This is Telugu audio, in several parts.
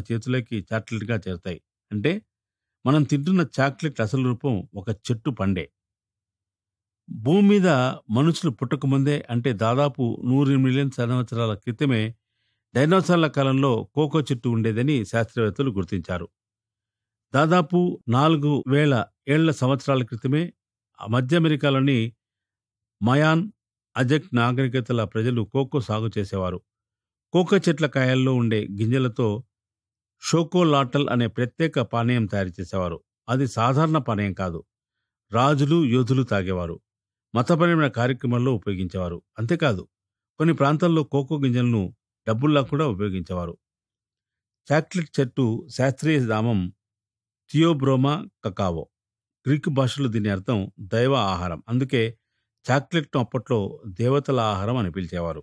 చేతులకి చాక్లెట్గా చేరుతాయి. అంటే మనం తింటున్న చాక్లెట్ అసలు రూపం ఒక చెట్టు పండే. భూమి మీద మనుషులు పుట్టకముందే అంటే దాదాపు 100 మిలియన్ సంవత్సరాల క్రితమే డైనోసార్ల కాలంలో కోకో చెట్టు ఉండేదని శాస్త్రవేత్తలు గుర్తించారు. దాదాపు 4000 ఏళ్ల సంవత్సరాల క్రితమే మధ్య అమెరికాలోని మయాన్, అజెక్ నాగరికతల ప్రజలు కోకో సాగు చేసేవారు. కోకో చెట్ల కాయల్లో ఉండే గింజలతో షోకోలాటల్ అనే ప్రత్యేక పానీయం తయారు చేసేవారు. అది సాధారణ పానీయం కాదు. రాజులు, యోధులు తాగేవారు. మతపరమైన కార్యక్రమాల్లో ఉపయోగించేవారు. అంతేకాదు కొన్ని ప్రాంతాల్లో కోకో గింజలను డబ్బుల్లా కూడా ఉపయోగించేవారు. చాక్లెట్ చెట్టు శాస్త్రీయ నామం థియోబ్రోమా కకావో. గ్రీకు భాషలో దీని అర్థం దైవ ఆహారం. అందుకే చాక్లెట్ను అప్పట్లో దేవతల ఆహారం అని పిలిచేవారు.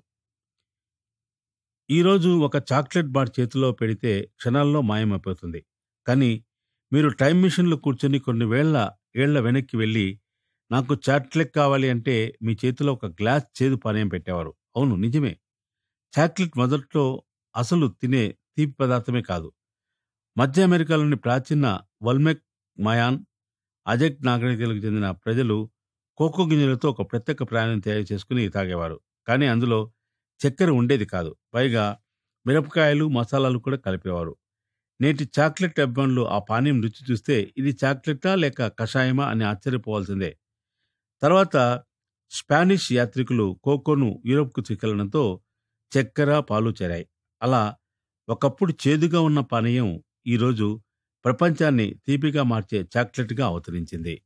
ఈరోజు ఒక చాక్లెట్ బార్ చేతిలో పెడితే క్షణాల్లో మాయమైపోతుంది. కానీ మీరు టైం మిషన్లో కూర్చొని కొన్ని ఏళ్ల వెనక్కి వెళ్ళి నాకు చాక్లెట్ కావాలి అంటే మీ చేతిలో ఒక గ్లాస్ చేదు పానీయం పెట్టేవారు. అవును, నిజమే. చాక్లెట్ మొదట్లో అసలు తినే తీపి పదార్థమే కాదు. మధ్య అమెరికాలోని ప్రాచీన వల్మెక్, మయాన్, అజెక్ నాగరికతలకు చెందిన ప్రజలు కోకో గింజలతో ఒక ప్రత్యేక పానీయం తయారు చేసుకుని తాగేవారు. కానీ అందులో చక్కెర ఉండేది కాదు. పైగా మిరపకాయలు, మసాలాలు కూడా కలిపేవారు. నేటి చాక్లెట్ అభిమానులు ఆ పానీయం రుచి చూస్తే ఇది చాక్లెటా లేక కషాయమా అని ఆశ్చర్యపోవాల్సిందే. తర్వాత స్పానిష్ యాత్రికులు కోకోను యూరోప్కు తీసుకెళ్లడంతో చక్కెర, పాలు చేరాయి. అలా ఒకప్పుడు చేదుగా ఉన్న పానీయం ఈరోజు ప్రపంచాన్ని తీపిగా మార్చే చాక్లెట్గా అవతరించింది.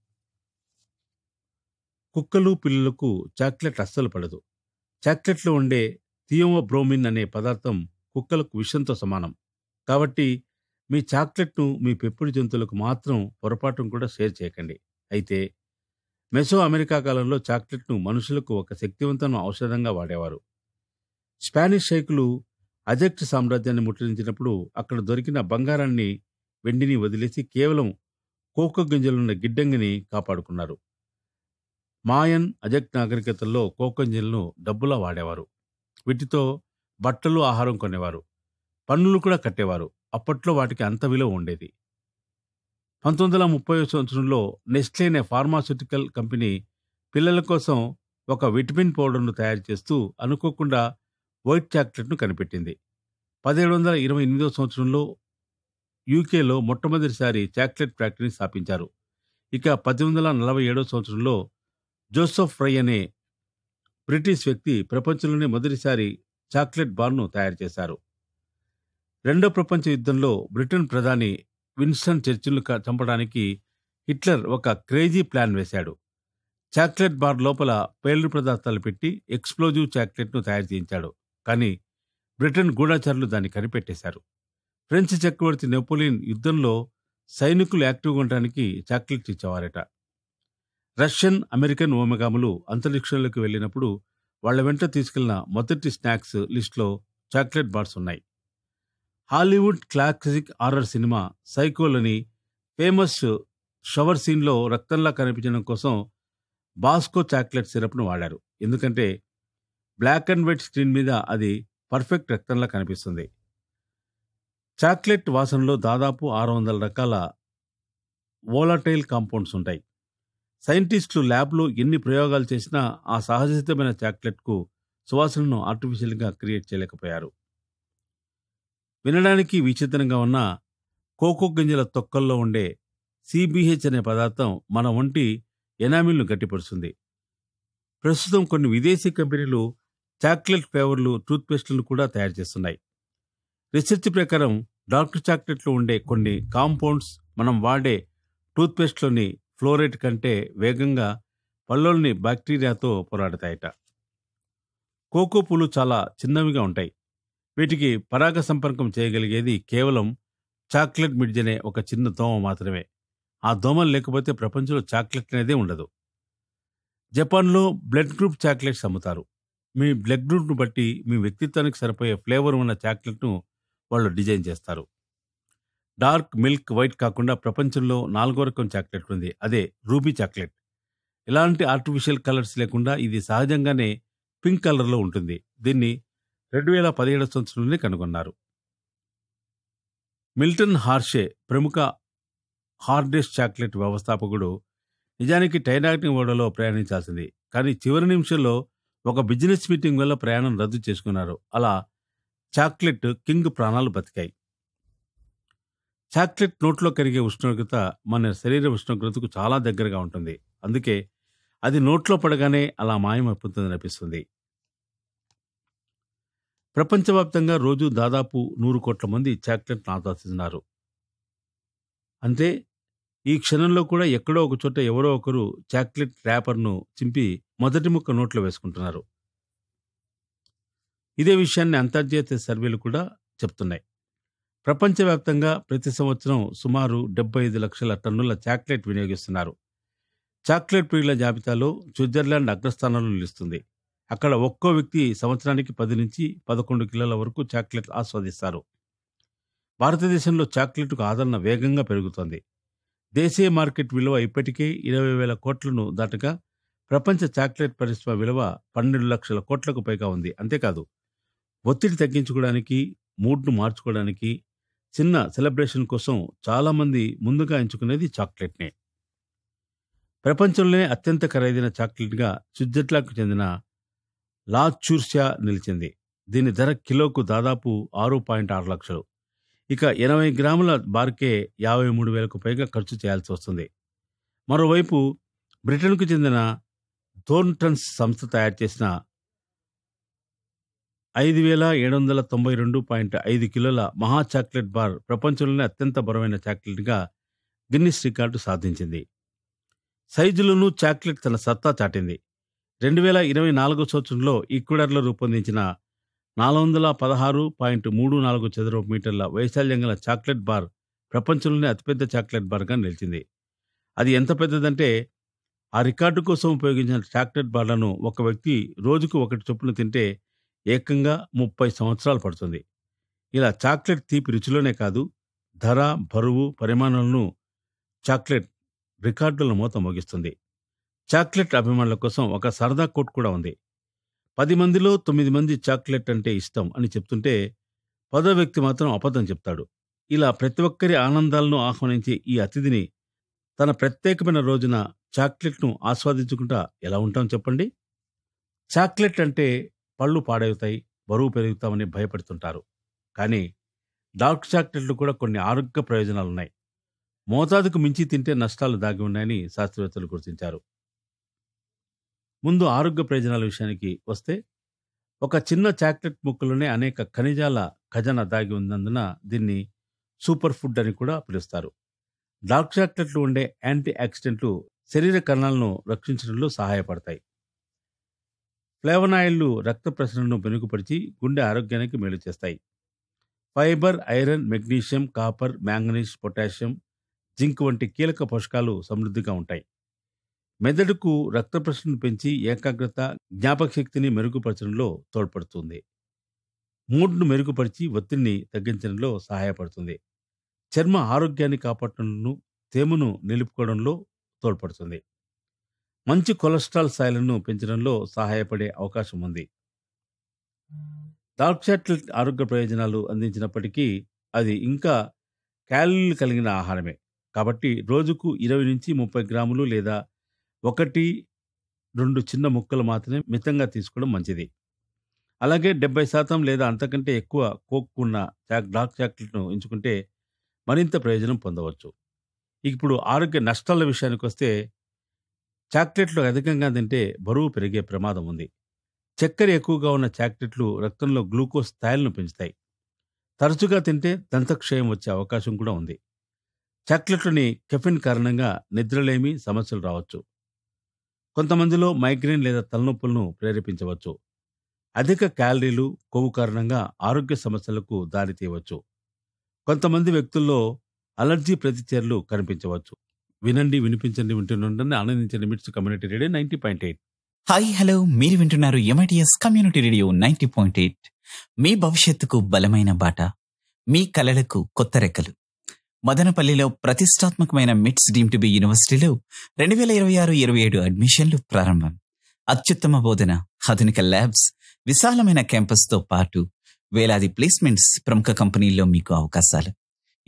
కుక్కలు, పిల్లులకు చాక్లెట్ అస్సలు పడదు. చాక్లెట్లో ఉండే థియోబ్రోమిన్ అనే పదార్థం కుక్కలకు విషంతో సమానం. కాబట్టి మీ చాక్లెట్ను మీ పెంపుడు జంతువులకు మాత్రం పొరపాటును కూడా షేర్ చేయకండి. అయితే మెసో అమెరికా కాలంలో చాక్లెట్ను మనుషులకు ఒక శక్తివంతమైన ఔషధంగా వాడేవారు. స్పానిష్ సైకులు అజెక్ట్ సామ్రాజ్యాన్ని ముట్టడించినప్పుడు అక్కడ దొరికిన బంగారాన్ని, వెండిని వదిలేసి కేవలం కోకో గింజలున్న గిడ్డంగిని కాపాడుకున్నారు. మాయన్, అజెక్ నాగరికతల్లో కోకో గింజలను డబ్బులా వాడేవారు. వీటితో బట్టలు, ఆహారం కొనేవారు. పన్నులు కూడా కట్టేవారు. అప్పట్లో వాటికి అంత విలువ ఉండేది. 1930 సంవత్సరంలో నెస్ట్లే అనే ఫార్మాస్యూటికల్ కంపెనీ పిల్లల కోసం ఒక విటమిన్ పౌడర్ను తయారు చేస్తూ అనుకోకుండా వైట్ చాక్లెట్ను కనిపెట్టింది. 1728 సంవత్సరంలో యూకేలో మొట్టమొదటిసారి చాక్లెట్ ఫ్యాక్టరీని స్థాపించారు. ఇక 1847 సంవత్సరంలో జోసెఫ్ ఫ్రై అనే బ్రిటిష్ వ్యక్తి ప్రపంచంలోనే మొదటిసారి చాక్లెట్ బార్ను తయారు చేశారు. రెండో ప్రపంచ యుద్ధంలో బ్రిటన్ ప్రధాని విన్స్టన్ చర్చిల్ను చంపడానికి హిట్లర్ ఒక క్రేజీ ప్లాన్ వేశాడు. చాక్లెట్ బార్ లోపల పేలుడు పదార్థాలు పెట్టి ఎక్స్ప్లోజివ్ చాక్లెట్ను తయారు చేయించాడు. కానీ బ్రిటన్ గూఢాచారులు దాన్ని కనిపెట్టేశారు. ఫ్రెంచ్ చక్రవర్తి నెపోలియన్ యుద్ధంలో సైనికులు యాక్టివ్గా ఉండడానికి చాక్లెట్ ఇచ్చేవారట. రష్యన్, అమెరికన్ వ్యోమగాములు అంతరిక్షంలోకి వెళ్ళినప్పుడు వాళ్ల వెంట తీసుకెళ్లిన మొదటి స్నాక్స్ లిస్టులో చాక్లెట్ బార్స్ ఉన్నాయి. Hollywood classic horror cinema సైకోలోని famous shower సీన్లో రక్తంలా కనిపించడం కోసం బాస్కో చాక్లెట్ సిరప్ను వాడారు. ఎందుకంటే బ్లాక్ అండ్ వైట్ స్క్రీన్ మీద అది పర్ఫెక్ట్ రక్తంలా కనిపిస్తుంది. చాక్లెట్ వాసనలో దాదాపు 600 రకాల వోలటైల్ కాంపౌండ్స్ ఉంటాయి. సైంటిస్టులు ల్యాబ్లో ఎన్ని ప్రయోగాలు చేసినా ఆ సహజసిద్ధమైన చాక్లెట్కు సువాసనను ఆర్టిఫిషియల్గా క్రియేట్ చేయలేకపోయారు. వినడానికి విచిత్రంగా ఉన్న కోకో గింజల తొక్కల్లో ఉండే సిబిహెచ్ అనే పదార్థం మన ఒంటి ఎనామిల్ను గట్టిపరుస్తుంది. ప్రస్తుతం కొన్ని విదేశీ కంపెనీలు చాక్లెట్ ఫ్లేవర్లు, టూత్పేస్టులను కూడా తయారు చేస్తున్నాయి. రీసెర్చ్ ప్రకారం డార్క్ చాక్లెట్లో ఉండే కొన్ని కాంపౌండ్స్ మనం వాడే టూత్పేస్ట్లోని ఫ్లోరైడ్ కంటే వేగంగా పళ్ళలోని బ్యాక్టీరియాతో పోరాడతాయట. కోకో పూలు చాలా చిన్నవిగా ఉంటాయి. వీటికి పరాగ సంపర్కం చేయగలిగేది కేవలం చాక్లెట్ మిడ్జ్ అనే ఒక చిన్న దోమ మాత్రమే. ఆ దోమలు లేకపోతే ప్రపంచంలో చాక్లెట్ అనేదే ఉండదు. జపాన్లో బ్లడ్ గ్రూప్ చాక్లెట్స్ అమ్ముతారు. మీ బ్లడ్ గ్రూప్ను బట్టి మీ వ్యక్తిత్వానికి సరిపోయే ఫ్లేవర్ ఉన్న చాక్లెట్ను వాళ్ళు డిజైన్ చేస్తారు. డార్క్, మిల్క్, వైట్ కాకుండా ప్రపంచంలో 4వ రకం చాక్లెట్ ఉంది. అదే రూబీ చాక్లెట్. ఎలాంటి ఆర్టిఫిషియల్ కలర్స్ లేకుండా ఇది సహజంగానే పింక్ కలర్లో ఉంటుంది. దీన్ని 2017 సంవత్సరంలోనే కనుగొన్నారు. మిల్టన్ హార్షే ప్రముఖ హార్డెస్ట్ చాక్లెట్ వ్యవస్థాపకుడు నిజానికి టైటానిక్ ఓడలో ప్రయాణించాల్సింది. కానీ చివరి నిమిషంలో ఒక బిజినెస్ మీటింగ్ వల్ల ప్రయాణం రద్దు చేసుకున్నారు. అలా చాక్లెట్ కింగ్ ప్రాణాలు బతికాయి. చాక్లెట్ నోట్లో కరిగే ఉష్ణోగ్రత మన శరీర ఉష్ణోగ్రతకు చాలా దగ్గరగా ఉంటుంది. అందుకే అది నోట్లో పడగానే అలా మాయమైపోతుందని అనిపిస్తుంది. ప్రపంచవ్యాప్తంగా రోజు దాదాపు 100 కోట్ల మంది చాక్లెట్ను ఆస్వాదిస్తున్నారు. అంటే ఈ క్షణంలో కూడా ఎక్కడో ఒక చోట ఎవరో ఒకరు చాక్లెట్ ర్యాపర్ను చింపి మొదటి ముక్క నోట్లో వేసుకుంటున్నారు. ఇదే విషయాన్ని అంతర్జాతీయ సర్వేలు కూడా చెప్తున్నాయి. ప్రపంచవ్యాప్తంగా ప్రతి సంవత్సరం సుమారు 75 లక్షల టన్నుల చాక్లెట్ వినియోగిస్తున్నారు. చాక్లెట్ ప్రియుల జాబితాలో స్విట్జర్లాండ్ అగ్రస్థానంలో నిలుస్తుంది. అక్కడ ఒక్కో వ్యక్తి సంవత్సరానికి 10 నుంచి 11 కిలోల వరకు చాక్లెట్ ఆస్వాదిస్తారు. భారతదేశంలో చాక్లెట్కు ఆదరణ వేగంగా పెరుగుతోంది. దేశీయ మార్కెట్ విలువ ఇప్పటికే 20,000 కోట్లను దాటగా ప్రపంచ చాక్లెట్ పరిశ్రమ విలువ 12 లక్షల కోట్లకు పైగా ఉంది. అంతేకాదు, ఒత్తిడి తగ్గించుకోవడానికి, మూడ్ను మార్చుకోవడానికి, చిన్న సెలబ్రేషన్ కోసం చాలామంది ముందుగా ఎంచుకునేది చాక్లెట్నే. ప్రపంచంలోనే అత్యంత ఖరీదైన చాక్లెట్గా స్విట్జర్లాండ్కు చెందిన లా చూర్షా నిలిచింది. దీని ధర కిలోకు దాదాపు 6.6 లక్షలు. ఇక 80 గ్రాముల బార్కే 53,000కు పైగా ఖర్చు చేయాల్సి వస్తుంది. మరోవైపు బ్రిటన్కు చెందిన థోర్న్టన్స్ సంస్థ తయారు చేసిన 5,792.5 కిలోల మహా చాక్లెట్ బార్ ప్రపంచంలోనే అత్యంత బరువైన చాక్లెట్గా గిన్నిస్ రికార్డు సాధించింది. సైజులోనూ చాక్లెట్ తన సత్తా చాటింది. 2024 సంవత్సరంలో ఈక్వెడార్లో రూపొందించిన 416.34 చదరపు మీటర్ల వైశాల్యం గల చాక్లెట్ బార్ ప్రపంచంలోనే అతిపెద్ద చాక్లెట్ బార్గా నిలిచింది. అది ఎంత పెద్దదంటే ఆ రికార్డు కోసం ఉపయోగించిన చాక్లెట్ బార్లను ఒక వ్యక్తి రోజుకు ఒకటి చొప్పున తింటే ఏకంగా 30 సంవత్సరాలు పడుతుంది. ఇలా చాక్లెట్ తీపి రుచిలోనే కాదు, ధర, బరువు, పరిమాణాలను చాక్లెట్ రికార్డుల మూత మోగిస్తుంది. చాక్లెట్ అభిమానుల కోసం ఒక సరదా కోట్ కూడా ఉంది. 10 మందిలో 9 మంది చాక్లెట్ అంటే ఇష్టం అని చెప్తుంటే 10వ వ్యక్తి మాత్రం అబద్ధం చెప్తాడు. ఇలా ప్రతి ఒక్కరి ఆనందాలను ఆహ్వానించే ఈ అతిథిని తన ప్రత్యేకమైన రోజున చాక్లెట్ను ఆస్వాదించుకుంటా ఎలా ఉంటాం చెప్పండి? చాక్లెట్ అంటే పళ్ళు పాడవుతాయి, బరువు పెరుగుతామని భయపడుతుంటారు. కానీ డార్క్ చాక్లెట్లు కూడా కొన్ని ఆరోగ్య ప్రయోజనాలున్నాయి. మోతాదుకు మించి తింటే నష్టాలు దాగి ఉన్నాయని శాస్త్రవేత్తలు గుర్తించారు. ముందు ఆరోగ్య ప్రయోజనాల విషయానికి వస్తే, ఒక చిన్న చాక్లెట్ ముక్కలోనే అనేక ఖనిజాల ఖజానా దాగి ఉన్నందున దీన్ని సూపర్ ఫుడ్ అని కూడా పిలుస్తారు. డార్క్ చాక్లెట్లు ఉండే యాంటీ ఆక్సిడెంట్లు శరీర కణాలను రక్షించడంలో సహాయపడతాయి. ఫ్లేవనాయిడ్లు రక్త ప్రసరణను మెరుగుపరిచి గుండె ఆరోగ్యానికి మేలు చేస్తాయి. Fibre, iron, magnesium, copper, manganese, potassium, zinc వంటి కీలక పోషకాలు సమృద్ధిగా ఉంటాయి. మెదడుకు రక్త ప్రసరణను పెంచి ఏకాగ్రత, జ్ఞాపక శక్తిని మెరుగుపరచడంలో తోడ్పడుతుంది. మూడ్ను మెరుగుపరిచి ఒత్తిడిని తగ్గించడంలో సహాయపడుతుంది. చర్మ ఆరోగ్యాన్ని కాపాడటంలో, తేమను నిలుపుకోవడంలో తోడ్పడుతుంది. మంచి కొలెస్ట్రాల్ స్థాయిలను పెంచడంలో సహాయపడే అవకాశం ఉంది. డార్క్ చాక్లెట్ ఆరోగ్య ప్రయోజనాలు అందించినప్పటికీ అది ఇంకా క్యాలరీలు కలిగిన ఆహారమే. కాబట్టి రోజుకు 20 నుంచి 30 గ్రాములు లేదా 1-2 చిన్న ముక్కలు మాత్రమే మితంగా తీసుకోవడం మంచిది. అలాగే 70% లేదా అంతకంటే ఎక్కువ కోక్ ఉన్న డార్క్ చాక్లెట్ను ఎంచుకుంటే మరింత ప్రయోజనం పొందవచ్చు. ఇప్పుడు ఆరోగ్య నష్టాల విషయానికి వస్తే, చాక్లెట్లు అధికంగా తింటే బరువు పెరిగే ప్రమాదం ఉంది. చక్కెర ఎక్కువగా ఉన్న చాక్లెట్లు రక్తంలో గ్లూకోజ్ స్థాయిలను పెంచుతాయి. తరచుగా తింటే దంతక్షయం వచ్చే అవకాశం కూడా ఉంది. చాక్లెట్లోని కెఫిన్ కారణంగా నిద్రలేమి సమస్యలు రావచ్చు. కొంతమందిలో మైగ్రేన్ లేదా తలనొప్పులను ప్రేరేపించవచ్చు. అధిక క్యాలరీలు, కొవ్వు కారణంగా ఆరోగ్య సమస్యలకు దారితీయవచ్చు. కొంతమంది వ్యక్తుల్లో అలర్జీ ప్రతిచర్యలు కనిపించవచ్చు. వినండి, వినిపించండి, వింటుండండి, ఆనందించండి. మిట్స్ కమ్యూనిటీ రేడియో 90.8. హాయ్ హలో, మీరు వింటున్నారు ఎంఐటిఎస్ కమ్యూనిటీ రేడియో 90.8. మీ భవిష్యత్తుకు బలమైన బాట, మీ కలలకు కొత్త రెక్కలు. మదనపల్లిలో ప్రతిష్టాత్మకమైన మిట్స్ డీమ్డ్ టు బి యూనివర్సిటీలో 2026-27 అడ్మిషన్లు ప్రారంభం. అత్యుత్తమ బోధన, ఆధునిక ల్యాబ్స్, విశాలమైన క్యాంపస్తో పాటు వేలాది ప్లేస్మెంట్స్, ప్రముఖ కంపెనీల్లో మీకు అవకాశాలు.